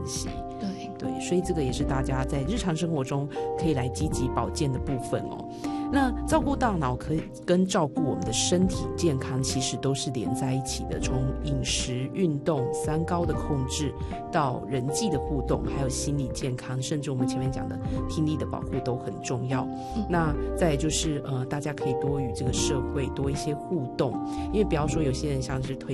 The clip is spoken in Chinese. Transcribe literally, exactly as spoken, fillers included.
系。 对对，所以这个也是大家在日常生活中可以来积极保健的部分哦。那照顾大脑可以跟照顾我们的身体健康其实都是连在一起的，从饮食、运动、三高的控制到人际的互动，还有心理健康，甚至我们前面讲的听力的保护都很重要。嗯、那再来就是呃，大家可以多与这个社会多一些互动，因为比方说有些人像是推